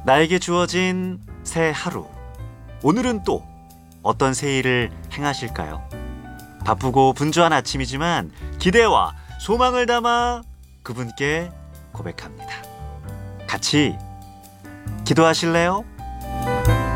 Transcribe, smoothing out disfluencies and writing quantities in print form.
나에게 주어진 새 하루. 오늘은 또 어떤 새 일을 행하실까요? 바쁘고 분주한 아침이지만 기대와 소망을 담아 그분께 고백합니다. 같이 기도하실래요?